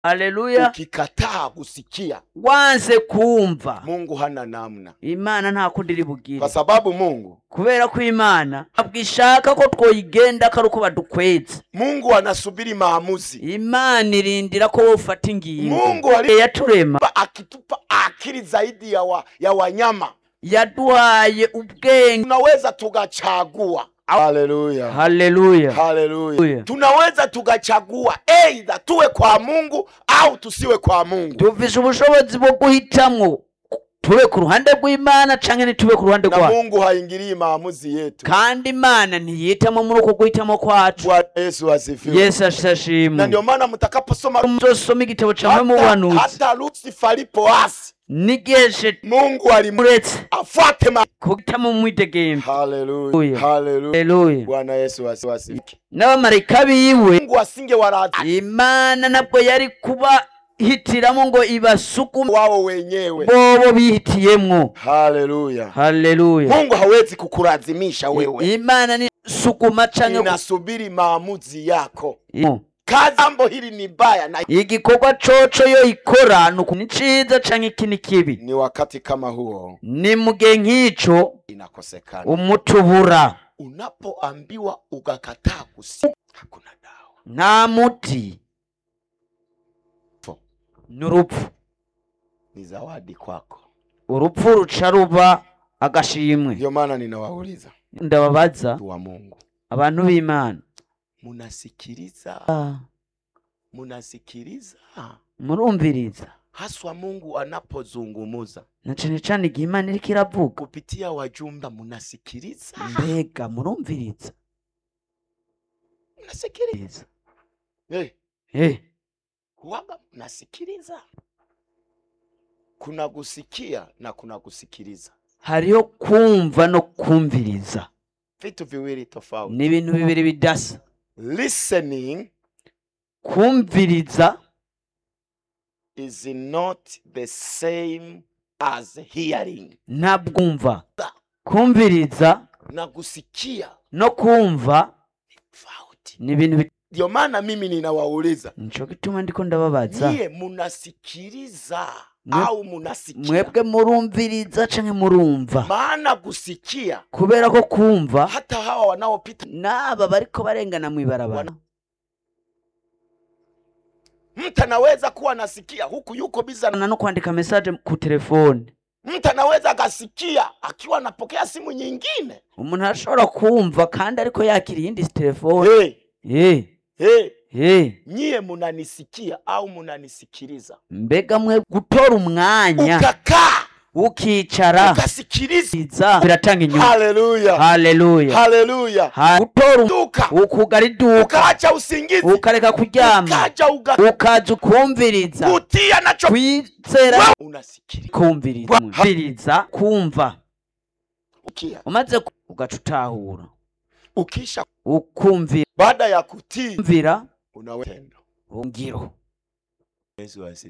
Haleluya. Ukikataa kusikia, wanze kumva, Mungu hana namna. Imana nta kundi iri bugire. Kwa sababu Mungu, kubera ko Imana abwishaka ko twoyigenda karuko badukweze. Mungu anasubiri maamuzi. Imana irindira ko ufata ingingo. Mungu yaturema akitupa akili zaidi ya wanyama. Yaduhaye ubwenge. Tunaweza tugachagua. Haleluya. Haleluya. Haleluya. Tunaweza tugachagua either tuwe kwa Mungu au tusiwe kwa Mungu. Tufise ubushobozi bwo guhitamwo tube ku ruhande rw'Imana canke ntitube ku ruhande rwa Mungu. Haingilii maamuzi yetu, kandi Imana ntiyitamo muri uko guhitamo kwacu. Bwana Yesu asifiwe. Yesu ashimwe. Na ndio maana mtakaposoma igitabo ca Muhanuzi, hata Lucifer alipoasi, nigeshe Mungu alimuretse afuate kuhitamo mwidegembe. Haleluya. Haleluya. Bwana Yesu asifiwe. N'abamarayika biwe Mungu asinge waraza, Imana nabwo yari kuba hitiramo ngo ibasukume wao wenyewe, bobo bihitiyemwo. Haleluya. Haleluya. Mungu hawezi kukulazimisha wewe. Imana ni sukuma canke inasubiri maamuzi yako. Jambo hili ni baya na igikorwa coco yo ikora nuko ni ciza canke ikini kibi. Ni wakati kama huo, ni mugihe nk'ico inakosekana umutubura. Unapoambiwa ukakataa kusikia, hakuna dawa, nta muti, n'urupfu. Ni zawadi kwako. Urupfu ruca ruba agashimwe. Ndio maana ninawauliza, ndababaza wa Mungu, abantu b'Imana, munasikiliza? Munasikiliza? Murumviriza haswa Mungu anapozungumuza, na cane cane igihe Imana iriko iravuga kupitia wajumbe? Munasikiliza? Mbega murumviriza? Munasikiliza? Huwaga munasikiliza? Kuna kusikia na kuna kusikiliza. Hariho kumva no kumviriza, vitu viwili tofauti. Ni ibintu bibiri bidasa. Listening, kumviriza, is not the same as hearing. Ntabwumva. Kumviriza na kusikia no kumva ni ibintu. Ndio maana mimi ninawauliza, nico gituma ndiko ndababaza, niye munasikiliza au munasikia? Mwebwe murumviriza canke murumva? Maana kusikia, kubera ko kumva, hata hawa wanaopita n'aba bariko barengana mwibarabara, mtu anaweza kuwa nasikia huku yuko biza no kwandika message ku telefone. Mtu anaweza akasikia akiwa anapokea simu nyingine. Umuntu ashobora kumva kandi ariko yakira iyindi telefone. Nyie munanisikia au munanisikiliza? Mbega mwe gutora umwanya ukakaa ukicara ukasikiliza biratanga inyungu. Haleluya. Haleluya. Haleluya. Gutora ukugariduka, ukaacha usingizi, ukareka kuryama, ukaza kumviriza, kutia nacho kwizera, unasikiliza, kumviriza, kumva. Umaze ugacutahura, ukisha ukumvira, baada ya kutii kumvira unaweza ngiro. Yesu asifiwe.